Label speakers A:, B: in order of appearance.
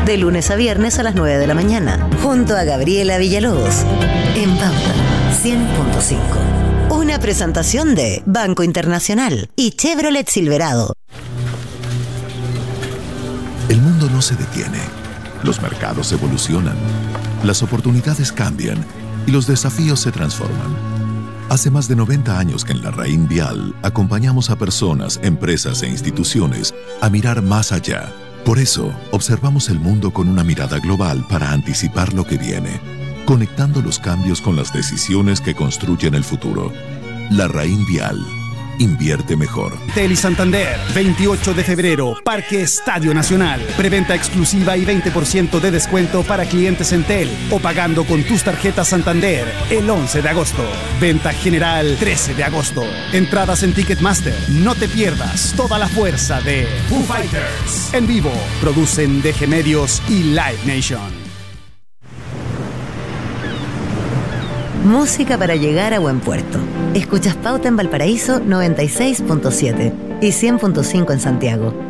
A: de lunes a viernes a las 9 de la mañana, junto a Gabriela Villalobos, en Pauta 100.5. Una presentación de Banco Internacional y Chevrolet Silverado.
B: El mundo no se detiene. Los mercados evolucionan. Las oportunidades cambian y los desafíos se transforman. Hace más de 90 años que en la Raín Vial acompañamos a personas, empresas e instituciones a mirar más allá. Por eso, observamos el mundo con una mirada global para anticipar lo que viene, conectando los cambios con las decisiones que construyen el futuro. La Raín Vial. Invierte mejor.
C: Entel y Santander, 28 de febrero, Parque Estadio Nacional. Preventa exclusiva y 20% de descuento para clientes Entel o pagando con tus tarjetas Santander el 11 de agosto. Venta general 13 de agosto. Entradas en Ticketmaster. No te pierdas toda la fuerza de Foo Fighters. En vivo, producen DG Medios y Live Nation.
A: Música para llegar a buen puerto. Escuchas Pauta en Valparaíso 96.7 y 100.5 en Santiago.